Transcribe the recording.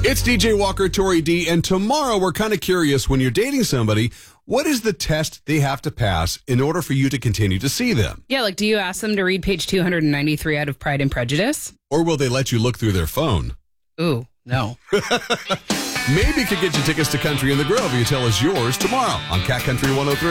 It's DJ Walker, Tori D, and tomorrow we're kind of curious, when you're dating somebody, what is the test they have to pass in order for you to continue to see them? Yeah, like, do you ask them to read page 293 out of Pride and Prejudice? Or will they let you look through their phone? Ooh, no. Maybe could get you tickets to Country in the Grove if you tell us yours tomorrow on Cat Country 103.